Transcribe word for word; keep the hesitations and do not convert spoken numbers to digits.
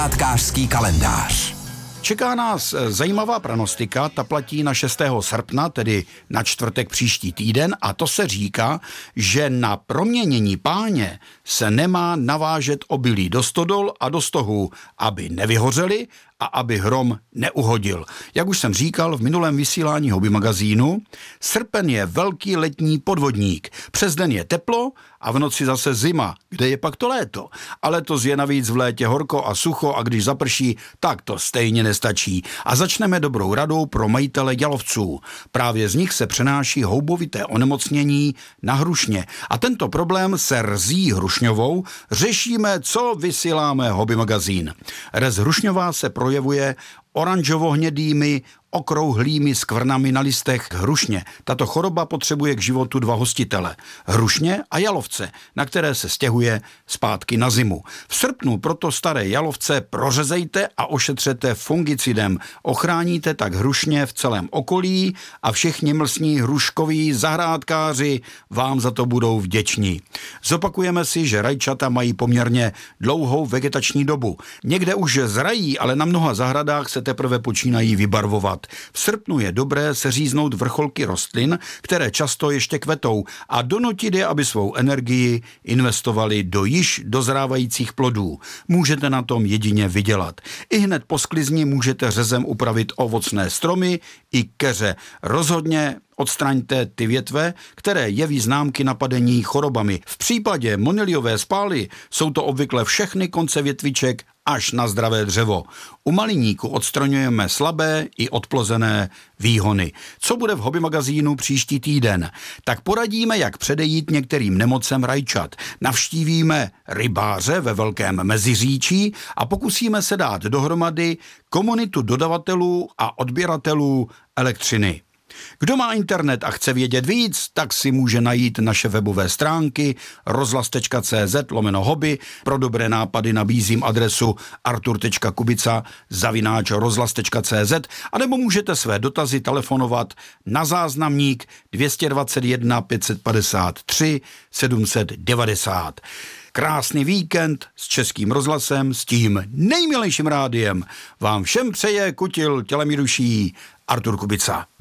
Zahrádkářský kalendář. Čeká nás zajímavá pranostika, ta platí na šestého srpna, tedy na čtvrtek příští týden, a to se říká, že na proměnění páně se nemá navážet obilí do stodol a do stohů, aby nevyhořeli a aby hrom neuhodil. Jak už jsem říkal v minulém vysílání Hobby magazínu, srpen je velký letní podvodník. Přes den je teplo a v noci zase zima. Kde je pak to léto? A letos je navíc v létě horko a sucho a když zaprší, tak to stejně nestačí. A začneme dobrou radou pro majitele jalovců. Právě z nich se přenáší houbovité onemocnění na hrušně. A tento problém se rzí hrušňovou řešíme, co vysíláme Hobby magazín. Rez hrušňová se projevuje oranžovo-hnědými, okrouhlými skvrnami na listech hrušně. Tato choroba potřebuje k životu dva hostitele. Hrušně a jalovce, na které se stěhuje zpátky na zimu. V srpnu proto staré jalovce prořezejte a ošetřete fungicidem. Ochráníte tak hrušně v celém okolí a všichni mlsní hruškoví zahrádkáři vám za to budou vděční. Zopakujeme si, že rajčata mají poměrně dlouhou vegetační dobu. Někde už zrají, ale na mnoha zahradách se teprve počínají vybarvovat. V srpnu je dobré seříznout vrcholky rostlin, které často ještě kvetou, a donutit je, aby svou energii investovali do již dozrávajících plodů. Můžete na tom jedině vydělat. I hned po sklizni můžete řezem upravit ovocné stromy i keře. Rozhodně odstraňte ty větve, které jeví známky napadení chorobami. V případě moniliové spály jsou to obvykle všechny konce větviček až na zdravé dřevo. U maliníku odstraňujeme slabé i odplozené výhony. Co bude v Hobby magazínu příští týden? Tak poradíme, jak předejít některým nemocem rajčat. Navštívíme rybáře ve Velkém Meziříčí a pokusíme se dát dohromady komunitu dodavatelů a odběratelů elektřiny. Kdo má internet a chce vědět víc, tak si může najít naše webové stránky rozhlas.cz lomeno hobby. Pro dobré nápady nabízím adresu artur.kubica zavináč rozhlas.cz a nebo můžete své dotazy telefonovat na záznamník dvě stě dvacet jedna pět set padesát tři sedm set devadesát. Krásný víkend s Českým rozhlasem, s tím nejmilejším rádiem vám všem přeje kutil tělem i duší Artur Kubica.